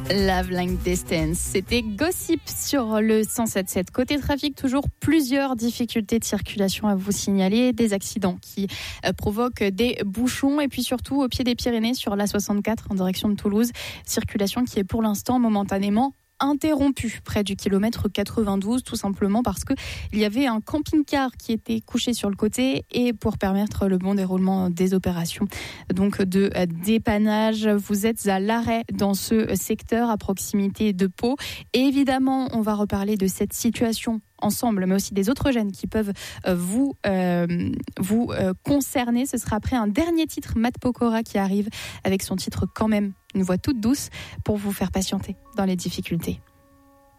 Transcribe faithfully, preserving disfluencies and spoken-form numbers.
Love Long Distance, c'était Gossip sur le cent sept sept. Côté trafic, toujours plusieurs difficultés de circulation à vous signaler, des accidents qui euh, provoquent des bouchons et puis surtout au pied des Pyrénées sur l'A soixante-quatre en direction de Toulouse. Circulation qui est pour l'instant momentanément interrompu près du kilomètre quatre-vingt-douze, tout simplement parce que il y avait un camping-car qui était couché sur le côté et pour permettre le bon déroulement des opérations donc de dépannage. Vous êtes à l'arrêt dans ce secteur à proximité de Pau. Et évidemment, on va reparler de cette situation ensemble, mais aussi des autres jeunes qui peuvent euh, vous, euh, vous euh, concerner. Ce sera après un dernier titre, Matt Pokora, qui arrive avec son titre Quand même, une voix toute douce pour vous faire patienter dans les difficultés.